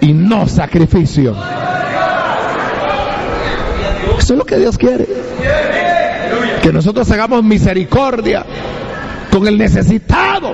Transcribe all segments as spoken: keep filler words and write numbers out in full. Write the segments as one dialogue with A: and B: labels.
A: y no sacrificio. Eso es lo que Dios quiere. Que nosotros hagamos misericordia con el necesitado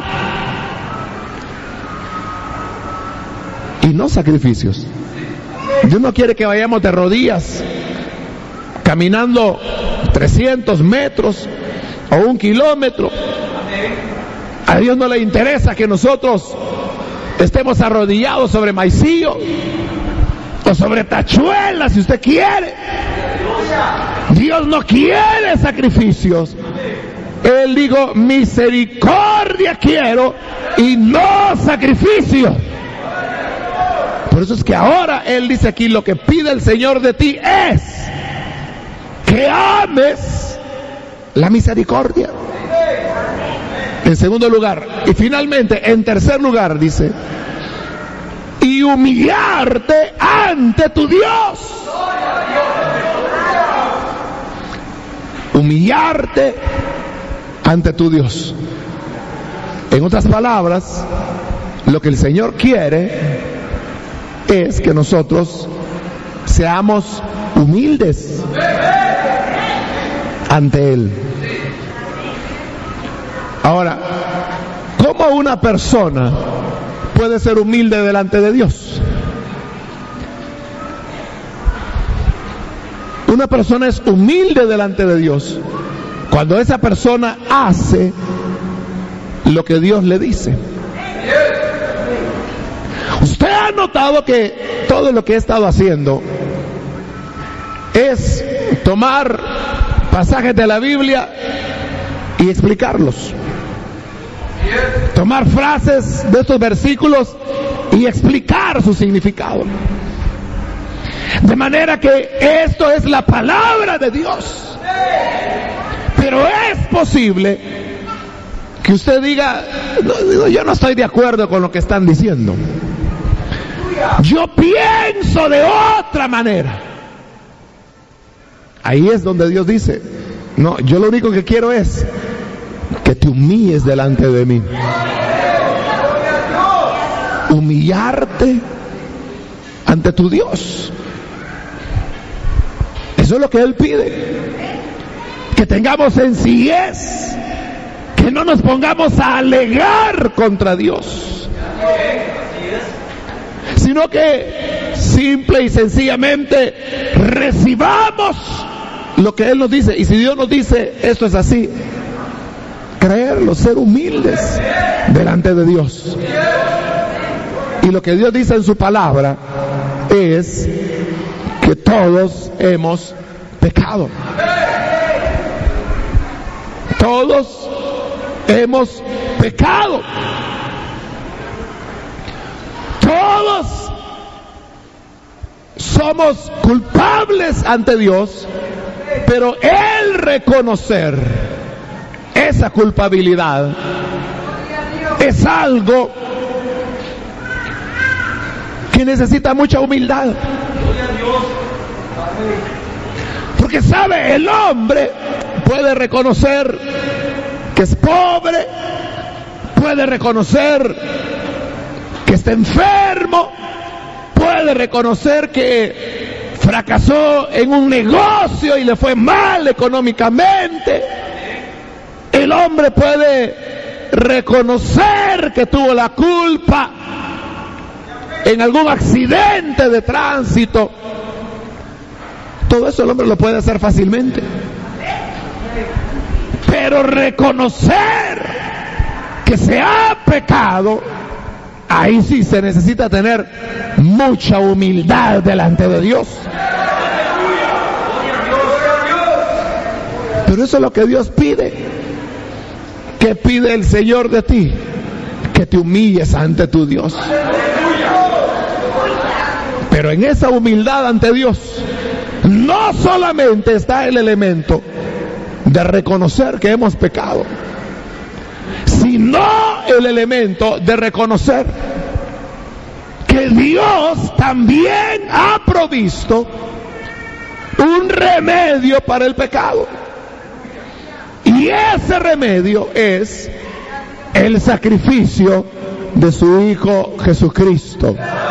A: y no sacrificios. Dios no quiere que vayamos de rodillas caminando trescientos metros o un kilómetro. A Dios no le interesa que nosotros estemos arrodillados sobre maicillo o sobre tachuelas, si usted quiere. Dios no quiere sacrificios. Él dijo, misericordia quiero y no sacrificio. Por eso es que ahora Él dice aquí, lo que pide el Señor de ti es que ames la misericordia. En segundo lugar, y finalmente, en tercer lugar, dice, y humillarte ante tu Dios. Humillarte ante tu Dios. En otras palabras, lo que el Señor quiere es que nosotros seamos humildes ante Él. Ahora, ¿cómo una persona puede ser humilde delante de Dios? Una persona es humilde delante de Dios cuando esa persona hace lo que Dios le dice. Usted ha notado que todo lo que he estado haciendo es tomar pasajes de la Biblia y explicarlos. Tomar frases de estos versículos y explicar su significado. De manera que esto es la palabra de Dios. Pero es posible que usted diga, no, yo no estoy de acuerdo con lo que están diciendo. Yo pienso de otra manera. Ahí es donde Dios dice, no, yo lo único que quiero es que te humilles delante de mí. Humillarte ante tu Dios. Eso es lo que Él pide. Que tengamos sencillez, que no nos pongamos a alegar contra Dios, sino que simple y sencillamente recibamos lo que Él nos dice. Y si Dios nos dice esto es así, creerlo, ser humildes delante de Dios. Y lo que Dios dice en su palabra es que todos hemos pecado. Todos hemos pecado. Todos somos culpables ante Dios, pero el reconocer esa culpabilidad es algo que necesita mucha humildad. Porque sabe, el hombre puede reconocer que es pobre, puede reconocer que está enfermo, puede reconocer que fracasó en un negocio y le fue mal económicamente. El hombre puede reconocer que tuvo la culpa en algún accidente de tránsito. Todo eso el hombre lo puede hacer fácilmente. Pero reconocer que se ha pecado, ahí sí se necesita tener mucha humildad delante de Dios. Pero eso es lo que Dios pide. ¿Qué pide el Señor de ti? Que te humilles ante tu Dios. Pero en esa humildad ante Dios no solamente está el elemento de reconocer que hemos pecado, sino el elemento de reconocer que Dios también ha provisto un remedio para el pecado. Y ese remedio es el sacrificio de su Hijo Jesucristo.